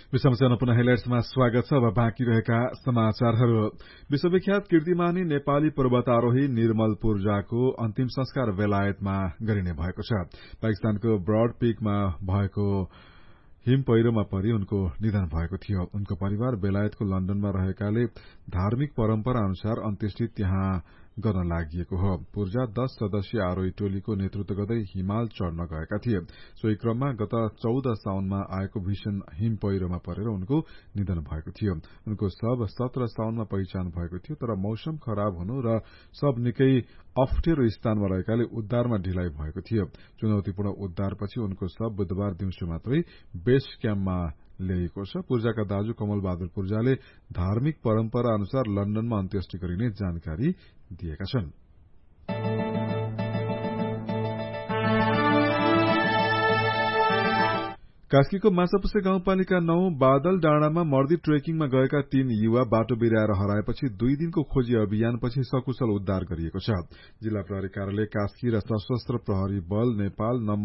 विषम पुनः हेडलाइन्समा स्वागत छ। अब बाँकी रहेका समाचारहरू। विश्वविख्यात कीर्तिमानी नेपाली पर्वतारोही निर्मल पूर्जाको अन्तिम संस्कार बेलायतमा गरिने भएको छ। पाकिस्तानको ब्रड पीकमा भएको हिम पहिरोमा परि उनको निधन भएको थियो। उनको परिवार बेलायतको लण्डनमा रहेकाले धार्मिक परम्परा अनुसार अन्त्येष्टि त्यहाँ गर्न लागि हो। पूर्जा 10 सदस्यीय आरोही टोलीको नेतृत्व गर्दै हिमाल चढ़न गएका थिए। सोही क्रममा गत 14 साउनमा आएको भीषण हिम पहिरोमा परेर उनको निधन भएको थियो। उनको शव 17 साउनमा पहिचान भएको थियो, तर मौसम खराब हुनु र शव निकै अप्ठ्यारो स्थानमा रहेकाले उद्धारमा ढिलाइ भएको थियो। चुनौतीपूर्ण उद्धारपछि उनको शव बुधबार दिउँसो मात्रै बेस क्याम्पमा ल्याइएको छ। पूर्जाका दाजु कमल बहादुर पूर्जाले धार्मिक परम्परा अनुसार लण्डनमा अन्त्येष्टि गरिने जानकारी दिएका छन्। कास्कीको माछापुच्छ्रे गाउँपालिका 9 बादल डाँडामा मर्दी ट्रेकिङमा गएका 3 युवा बाटो बिराएर हराएपछि 2 दिनको खोजी अभियानपछि सकुशल उद्धार गरिएको छ। जिल्ला प्रहरी कार्यालय कास्की र सशस्त्र प्रहरी बल नेपाल